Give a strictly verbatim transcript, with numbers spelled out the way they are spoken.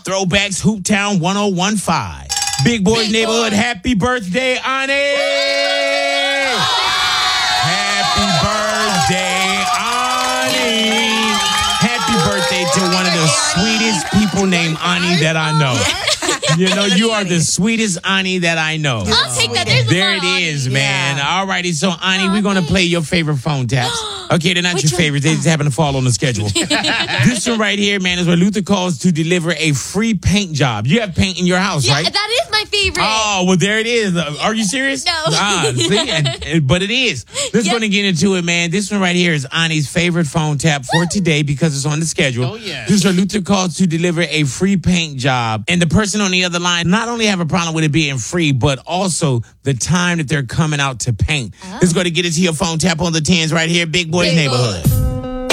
Throwbacks Hooptown one oh one point five. Big Boys Big Neighborhood. Boy. Happy birthday, Ani! Happy birthday, Ani! Happy birthday to one of the sweetest people named Ani that I know. You know, you are the sweetest Ani that I know. I'll take that. There's there it is, Ani. man. Yeah. All righty. So, Ani, we're going to play your favorite phone taps. Okay, they're not Which your favorites. They just happen to fall on the schedule. This one right here, man, is where Luther calls to deliver a free paint job. You have paint in your house, yeah, right? That is my favorite. Oh, well, there it is. Are you serious? No. Ah, see? And, and, but it is. Let's yep. go and get into it, man. This one right here is Ani's favorite phone tap for today because it's on the schedule. Oh, yeah. This is where Luther calls to deliver a free paint job. And the person on the other line not only have a problem with it being free, but also the time that they're coming out to paint. Oh. Let's go to get it to your phone tap on the tens right here. Big Boys Big Neighborhood. Boy.